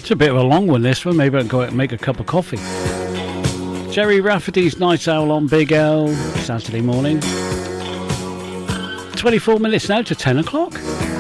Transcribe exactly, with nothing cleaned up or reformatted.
It's a bit of a long one, this one. Maybe I'll go out and make a cup of coffee. Jerry Rafferty's Night Owl on Big L, Saturday morning. twenty-four minutes now to ten o'clock.